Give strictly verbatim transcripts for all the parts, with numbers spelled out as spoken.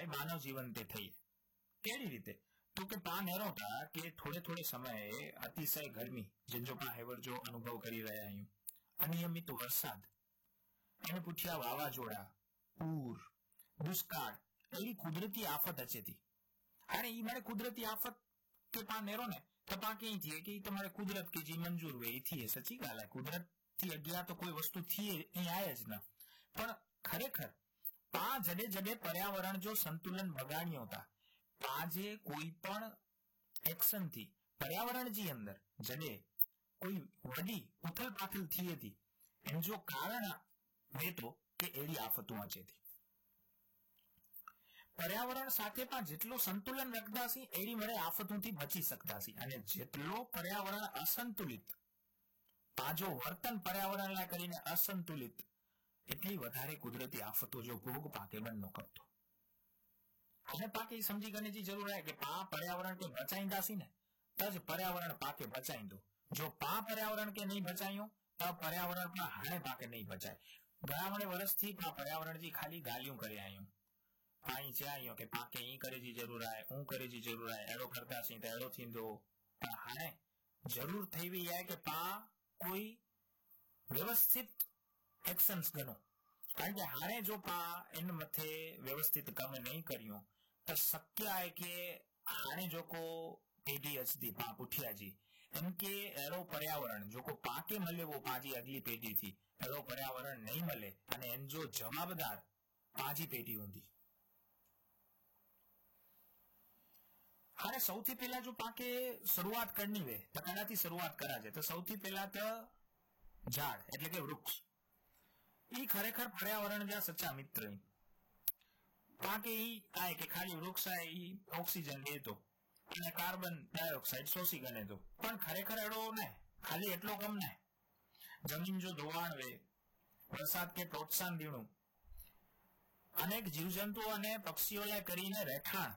જાય માનવ જીવન તે થઈએ. કેવી રીતે? તો કે પા નેરોતા કે થોડે થોડે સમયે અતિશય ગરમી જેનો પા હેવર જો અનુભવ કરી રહ્યા અહીં, અનિયમિત વરસાદ, એને પૂછ્યા વાવાઝોડા, પૂર, દુષ્કાળ એવી કુદરતી આફત હચેતી. અને એ મારે કુદરતી આફત કે પા નેરો ને તો પા કઈ થઈએ કે તમારે કુદરત કે જે મંજૂર હોય એ થઈએ. સચી ગાલ હે, કુદરત થી અગિયાર તો કોઈ વસ્તુ થઈએ અહીં આય જ ના. પણ ખરેખર પા જડે જડે પર્યાવરણ જો સંતુલન બગાડ્યો હતા, પા જે કોઈ પણ એક્શન થી પર્યાવરણ જી અંદર જડે કોઈ વડી ઉથલ પાથલ થઈ હતી એનું જો કારણ વેતો કે એડી આફતો વાંચેતી. પર્યાવરણ સાથે પણ જેટલું સંતુલન રાખતા સી એડી મળે આફતોથી બચી શકતા સી. અને જેટલો પર્યાવરણ અસંતુલિત, પાજો વર્તન પર્યાવરણના કરીને અસંતુલિત, એટલી વધારે કુદરતી આફતો જો ભોગ પાકે બનનો કરતો. અને પાકે સમજી ગણે જે જરૂર હે કે પા પર્યાવરણ કે બચાઈંदा સી ને તજ પર્યાવરણ પાકે બચાઈ દો. જો પા પર્યાવરણ કે નહીં બચાયો તો પર્યાવરણ પણ હાણે પાકે નહીં બચાય. ઘણા મને વર્ષથી પા પર્યાવરણ જી ખાલી ગાલિयों કરે આયો, પાણી છે આયો કે પાકે ઈ કરે જી જરૂર હે, હું કરે જી જરૂર હે, એડો કરતા સી તો એડો થીંદો. પણ હાણે જરૂર થઈ વી હે કે પા કોઈ વ્યવસ્થિત એક્શન્સ ગણો. કારણ કે હાણે જો પા એન મથે વ્યવસ્થિત કામ નહીં કર્યું તો શક્ય હે કે હાણે જો કો પેઢી અચતી પા ઉઠिया जी इनके एरो पर्यावरण जो को पाके मले वो पाजी अगली पेढ़ी थी एरो पर्यावरण नहीं मले અને એન જો જવાબદાર પાજી પેઢી હોંદી. હારે સૌથી પહેલા જો પાકે શરૂઆત કરनी વે તો કનાથી શરૂઆત કરા છે? તો સૌથી પહેલા તો ઝાડ એટલે કે વૃક્ષ. ઈ ખરેખર પર્યાવરણ જા સચ્ચા મિત્ર. પાકે ઈ આય કે ખાલી વૃક્ષ આય ઈ ઓક્સિજન લેતો અને કાર્બન ડાયોક્સાઇડ શોષી ગણે તો. પણ ખરેખર એડો ને ખાલી એટલો કમ ને જમીન જો ધોવાણ વે, વરસાદ કે પ્રોત્સાહન દીણું, અનેક જીવજંતુ અને પક્ષીઓને કરીને રહેઠાણ,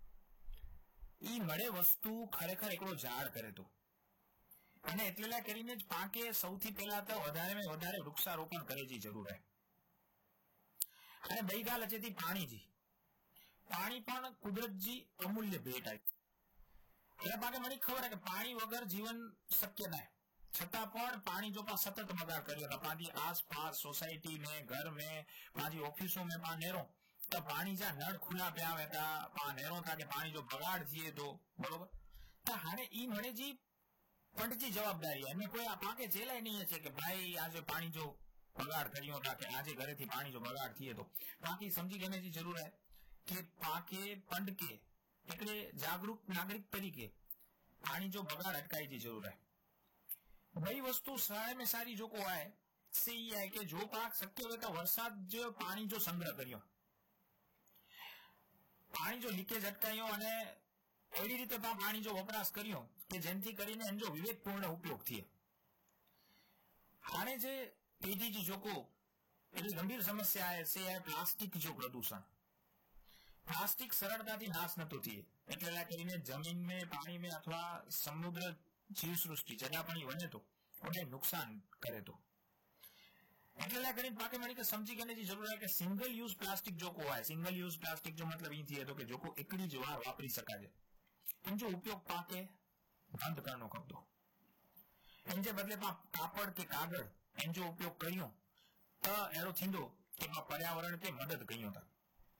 ઈ મળે વસ્તુ ખરેખર એકલો ઝાડ કરે તો. અને એટલેલા કરીને જ પાકે સૌથી પહેલા તો વધારે ને વધારે વૃક્ષારોપણ કરે જી જરૂર હે. અને બઈ ગાલ હચેતી પાણીજી. પાણી પણ કુદરતજી અમૂલ્ય ભેટ આવી. એટલે પાકે મને ખબર હે કે પાણી વગર જીવન શક્ય ના. છતાં પણ પાણી જો પા સતત બગાડ કર્યો હતા, પાછી આસપાસ સોસાયટી में घर में पाजी ऑफिसों में पा नेरो तो पानी जा नळ खुला पे आवे ता पा नेरो था के पानी जो बगाड़ थिए तो बरोबर तो हाने ई मणे जी पंडजी जवाबदारी है. कोई आ पाके चेलाय नहीं है કે ભાઈ આજે પાણી જો બગાડ કર્યો હતા કે આજે ઘરેથી પાણી જો બગાડ થઈએ તો બાકી સમજી ગમે જે જરૂર है કે પાકે पंड के એટલે જાગૃત નાગરિક તરીકે પાણી જો બગાડ અટકાઈ જી જરૂર है. बई वस्तु सारे में सारी जो को आए से ये है कि जो पाक शक्य हो तो वरसाद जो पानी जो संग्रह करियो, पानी जो लीकेज अटकायो અને એવી રીતે પાણી જો વપરાશ કર્યો કે જેનથી કરીને એનો વિવેકપૂર્ણ ઉપયોગ થયો. હાણે જે પેઢી જી જોકો એટલી ગંભીર સમસ્યા है से है પ્લાસ્ટિક जो प्रदूषण. પ્લાસ્ટિક સરળતાથી નાશ નતો થઈએ એટલે કરીને જમીન में पानी में अथवा समुद्र जीव सृष्टि जगह पानी बने तो उन्हें नुकसान करे तो એટલે કરીને પાકે મને કે સમજી ગને जी जरूर है कि सिंगल यूज प्लास्टिक जो को है, सिंगल यूज प्लास्टिक जो मतलब ई थी तो कि जो को एकड़ी જ વાર વાપરી શકાય છે એમ જો ઉપયોગ પાકે બંધ કરનો કરતો. એમ જે બદલે કાપડ કે કાગળ એમ જો ઉપયોગ કર્યો તો એરો થીંદો કે पर्यावरण के मदद કર્યો था.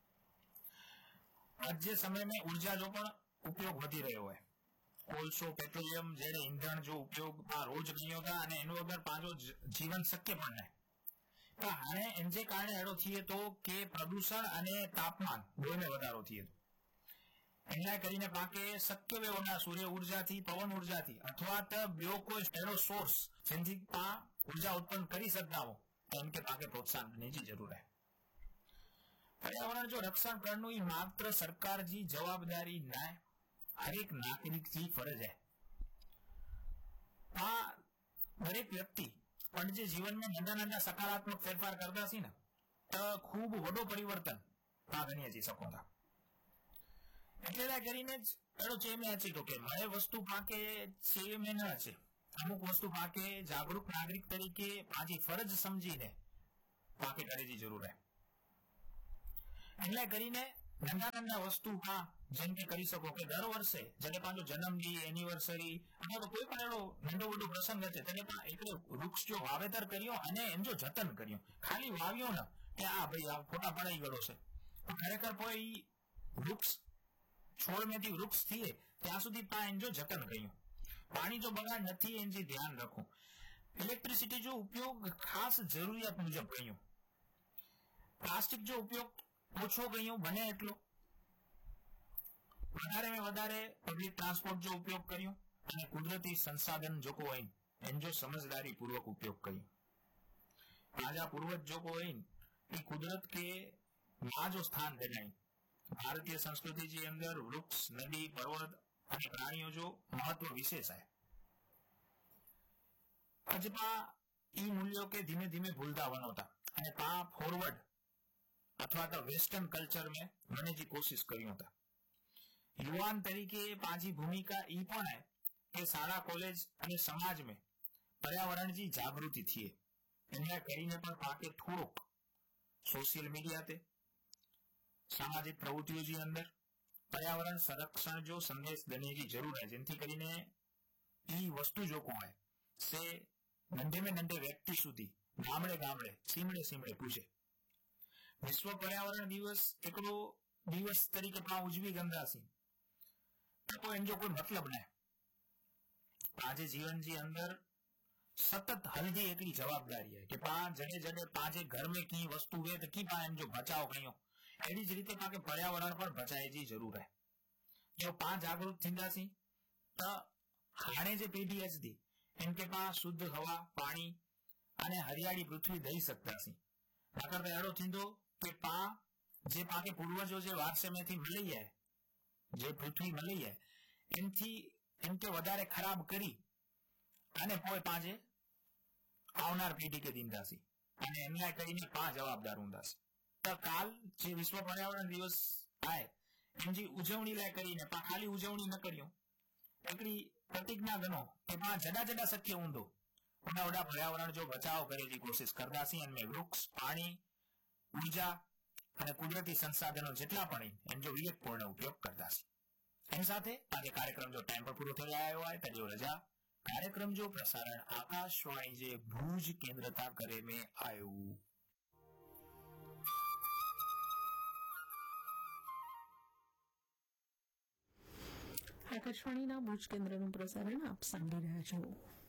आज जे समय में ऊर्जा जो पण उपयोग વધી રહ્યો है, कोलसो पेट्रोलियम जेडे ईंधण जो उपयोग आ रोज नहीं होता અને એનો વગર પાછો જીવન શક્ય પણ નહીં. તો હાણે એનજે કારણે એડો થઈએ તો કે પ્રદૂષણ અને તાપમાન બંને વધારો થઈએ તો એના કરીને પાકે શક્ય વેવના સૂર્ય ઉર્જાથી, પવન ઉર્જાથી અથવા તો બ્યો કોઈ એનો સોર્સ જેથી પા ઉર્જા ઉત્પન્ન કરી શકતા હો તો એમ કે પાકે પ્રોત્સાહનની જી જરૂર है. पर्यावरण जो रक्षण करनो ई मात्र सरकार जी जवाबदारी ना, हर एक नागरिक की फरज है. आ दरेक व्यक्ति पण जे जीवन में नंदा नंदा सकारात्मक फेरफार करता सी ने तो खूब वडो परिवर्तन आ गणी जी सको था. એટલે કરીને જ એનો ચેમે છે તો કે મારે વસ્તુ પાકે ચેમે ન છે. અમુક વસ્તુ પાકે જાગૃત નાગરિક તરીકે પાજી ફરજ સમજીને પાકે કરે જી જરૂર है. એટલે કરીને નાના નાના વસ્તુ હા જેમ કે કરી શકો કે દર વર્ષે જેને પાંચો જન્મદિન એનિવર્સરી અથવા તો કોઈ પણ એનો નાનો મોટો પ્રસંગ હશે તેને પણ એટલે વૃક્ષ જો વાવેતર કર્યો અને એમ જો જતન કર્યું, ખાલી વાવ્યો ને કે આ ભાઈ આ ખોટા પડાઈ ગયો છે, ખરેખર કોઈ વૃક્ષ છોડમાંથી વૃક્ષ થઈએ ત્યાં સુધી પણ જો જતન કર્યું, પાણી જો બગાડ નથી એની ધ્યાન રાખો, ઇલેક્ટ્રિસિટી જો ઉપયોગ ખાસ જરૂરિયાત મુજબ કર્યું, પ્લાસ્ટિક જો ઉપયોગ ઓછો કર્યો બને એટલો, વધારે ને વધારે પબ્લિક ટ્રાન્સપોર્ટ જો ઉપયોગ કર્યો અને કુદરતી સંસાધન જો કોઈ એનો જો સમજદારી પૂર્વક ઉપયોગ કર્યો, રાજા પૂર્વજ જો કોઈ એ કુદરત કે માં જો સ્થાન દેનાય, ભારતીય સંસ્કૃતિ જે અંદર વૃક્ષ નદી પર્વત અને પ્રાણીઓ જો મહત્વ વિશેષ है। અજપા ઈ મૂલ્યો કે ધીમે ધીમે ભૂલતા बनोता અને પા ફોરવર્ડ અથવા તો વેસ્ટર્ન કલ્ચર में મને जी कोशिश કર્યો હતા। યુવાન તરીકે પાછી ભૂમિકા ઈ પણ है કે શાળા કોલેજ અને સમાજ में पर्यावरण जी जागृति थी એમને કરીને પણ પાકે થોડોક સોશિયલ મીડિયા તે સામાજિક પ્રવૃત્તિઓ जी અંદર पर्यावरण संरक्षण जो संदेश देने की जरूर है, जिनकी કરીને ई वस्तु जो को है से नंढे में नंढे व्यक्ति सुधी गामड़े गामड़े सीमड़े सीमड़े पूछे। विश्व पर्यावरण दिवस एकड़ो दिवस तरीके पा उजवी गंदासी तो एन जो कोई मतलब नहीं, पाजे जीवन जी अंदर सतत हल्दी एकली जवाबदारी है कि पा जड़े जड़े पाजे घर में की वस्तु है तो की पा एन जो बचाव कयो एवी ज रीते पाके पर्यावरण पर बचाए जी जरूर है। जो पांच जागरूक थींदासी तो हाणे जे पेढ़ी हसदी इनके पास शुद्ध हवा पानी अने हरियाली पृथ्वी दई सकतासी, नकर तो एड़ो थींदो के पा जे पाके पूर्वजो जे वारसे में थी मळी है जे पृथ्वी मळी है इनथी इनके वधारे खराब करी अने कोई पाजे आवनार पेढ़ी के दींदासी अने एमने करीने पा जवाबदार हुंदासी। तो काल जे विश्व पर्यावरण दिवस आए एमजी उजवणी लाय करीने पा खाली उजवणी न कर्यो एकड़ी प्रतिज्ञा गणो के पा जड़ा जड़ा शक्य ऊंधो उना वडा पर्यावरण जो बचाव करे जी कोशिश करदासी अने वृक्ष पानी ऊर्जा अने कुदरती संसाधनों जेटला पण एन जो विवेकपूर्ण उपयोग करदासी। एनी साथे आज कार्यक्रम जो टाइम पर पूरो थई आयो है तजो रजा कार्यक्रम जो प्रसारण आकाशवाणी जे भूज केंद्रता करे में आयो। આકાશવાણીના ભુજ કેન્દ્રનું પ્રસારણ આપ સાંભળી રહ્યા છો।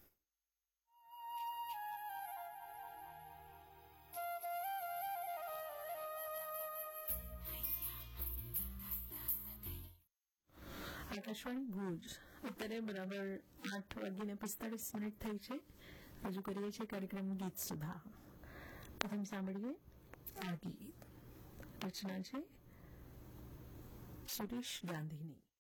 આકાશવાણી ભુજ અત્યારે બરાબર આઠ વાગીને પિસ્તાળીસ મિનિટ થઈ છે। રજૂ કરીએ છીએ કાર્યક્રમ ગીત સુધા। પ્રથમ સાંભળીએ આ ગીત, રચના છે સુરેશ ગાંધીની।